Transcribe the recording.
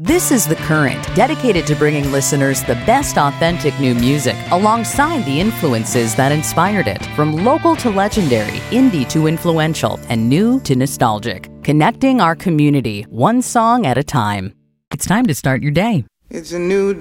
This is The Current, dedicated to bringing listeners the best authentic new music alongside the influences that inspired it. From local to legendary, indie to influential, and new to nostalgic. Connecting our community, one song at a time. It's time to start your day. It's a new